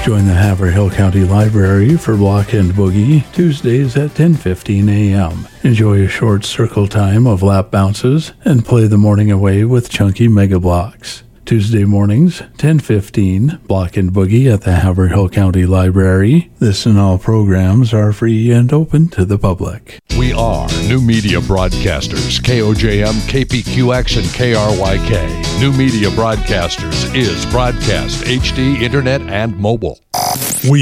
Join the Haverhill County Library for Block and Boogie Tuesdays at 10:15 a.m. Enjoy a short circle time of lap bounces and play the morning away with chunky mega blocks. Tuesday mornings, 10:15, Block and Boogie at the Haverhill County Library. This and all programs are free and open to the public. We are New Media Broadcasters, KOJM, KPQX, and KRYK. New Media Broadcasters is broadcast, HD, internet, and mobile.